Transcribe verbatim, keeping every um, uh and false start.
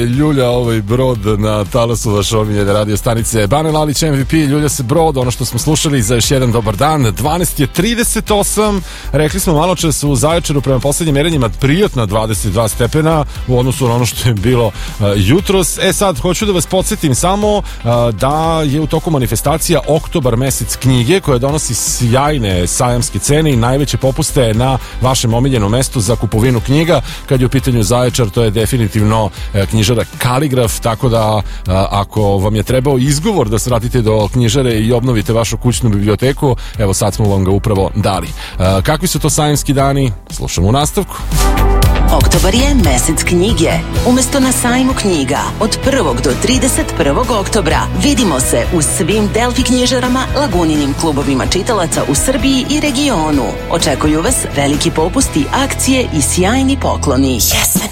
Ljulja ovaj brod na talasu vaše omiljene radio stanice. Bane Lalić M V P, ljulja se brod, ono što smo slušali za još jedan dobar dan. dvanaest je trideset osam, rekli smo malo čas u Zaječaru prema poslednjim merenjima prijatna dvadeset dva stepena u odnosu na ono što je bilo uh, jutros. E sad, hoću da vas podsjetim samo uh, da je u toku manifestacija Oktobar mesec knjige koja donosi sjajne sajamske cene i najveće popuste na vašem omiljenom mestu za kupovinu knjiga. Kad je u pitanju Zaječar, to je definitivno uh, knjižara Kaligraf, tako da a, ako vam je trebao izgovor da se vratite do knjižare i obnovite vašu kućnu biblioteku, evo sad smo vam ga upravo dali. A, kakvi su to sajamski dani? Slušamo u nastavku. Oktobar je mesec knjige. Umesto na sajmu knjiga od prvog do trideset prvog oktobra vidimo se u svim Delfi knjižarama, Laguninim klubovima čitalaca u Srbiji i regionu. Očekuju vas veliki popusti, akcije i sjajni pokloni. Jesen